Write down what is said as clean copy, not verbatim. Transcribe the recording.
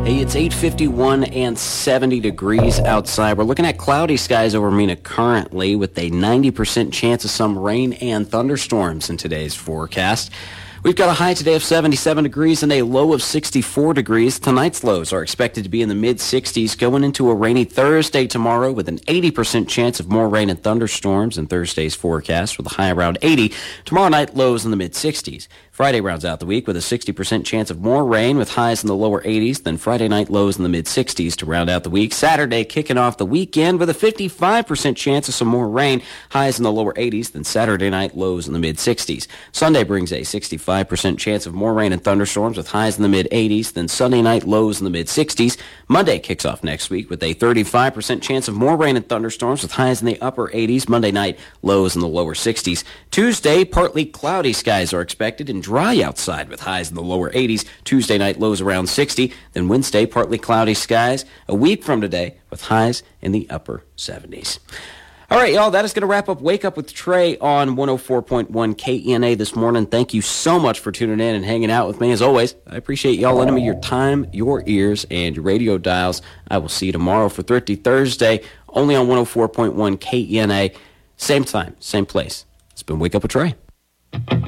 Hey, it's 8:51 and 70 degrees outside. We're looking at cloudy skies over Mena currently with a 90% chance of some rain and thunderstorms in today's forecast. We've got a high today of 77 degrees and a low of 64 degrees. Tonight's lows are expected to be in the mid-60s, going into a rainy Thursday tomorrow with an 80% chance of more rain and thunderstorms in Thursday's forecast with a high around 80. Tomorrow night, lows in the mid-60s. Friday rounds out the week with a 60% chance of more rain with highs in the lower 80s. Then Friday night, lows in the mid-60s to round out the week. Saturday kicking off the weekend with a 55% chance of some more rain, highs in the lower 80s. Then Saturday night, lows in the mid-60s. Sunday brings a 65% chance of more rain and thunderstorms with highs in the mid-80s. Then Sunday night, lows in the mid-60s. Monday kicks off next week with a 35% chance of more rain and thunderstorms with highs in the upper 80s. Monday night, lows in the lower 60s. Tuesday, partly cloudy skies are expected and dry outside with highs in the lower 80s. Tuesday night, lows around 60. Then Wednesday, partly cloudy skies. A week from today with highs in the upper 70s. All right, y'all, that is going to wrap up Wake Up with Trey on 104.1 KENA this morning. Thank you so much for tuning in and hanging out with me. As always, I appreciate y'all lending me your time, your ears, and your radio dials. I will see you tomorrow for Thrifty Thursday, only on 104.1 KENA. Same time, same place. It's been Wake Up with Trey.